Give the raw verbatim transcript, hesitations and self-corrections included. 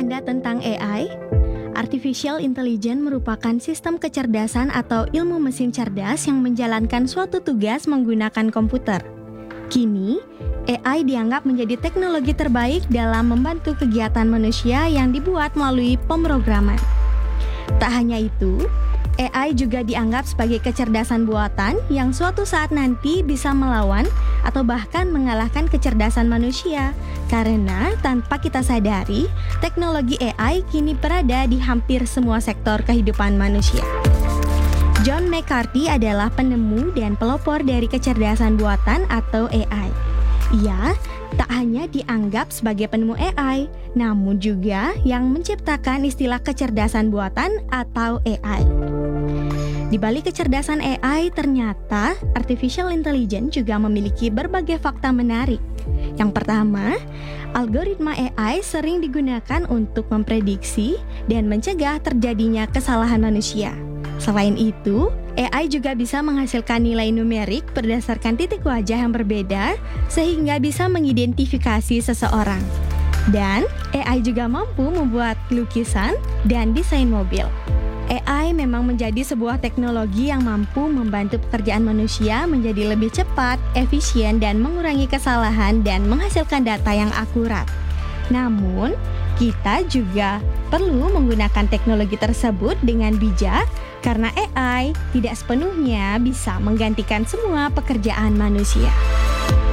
Anda tentang A I? Artificial Intelligence merupakan sistem kecerdasan atau ilmu mesin cerdas yang menjalankan suatu tugas menggunakan komputer. Kini, A I dianggap menjadi teknologi terbaik dalam membantu kegiatan manusia yang dibuat melalui pemrograman. Tak hanya itu, A I juga dianggap sebagai kecerdasan buatan yang suatu saat nanti bisa melawan atau bahkan mengalahkan kecerdasan manusia. Karena tanpa kita sadari, teknologi A I kini berada di hampir semua sektor kehidupan manusia. John McCarthy adalah penemu dan pelopor dari kecerdasan buatan atau A I. Ia tak hanya dianggap sebagai penemu A I, namun juga yang menciptakan istilah kecerdasan buatan atau A I. Di balik kecerdasan A I, ternyata Artificial Intelligence juga memiliki berbagai fakta menarik. Yang pertama, algoritma A I sering digunakan untuk memprediksi dan mencegah terjadinya kesalahan manusia. Selain itu, A I juga bisa menghasilkan nilai numerik berdasarkan titik wajah yang berbeda, sehingga bisa mengidentifikasi seseorang. Dan A I juga mampu membuat lukisan dan desain mobil. A I memang menjadi sebuah teknologi yang mampu membantu pekerjaan manusia menjadi lebih cepat, efisien, dan mengurangi kesalahan dan menghasilkan data yang akurat. Namun, kita juga perlu menggunakan teknologi tersebut dengan bijak karena A I tidak sepenuhnya bisa menggantikan semua pekerjaan manusia.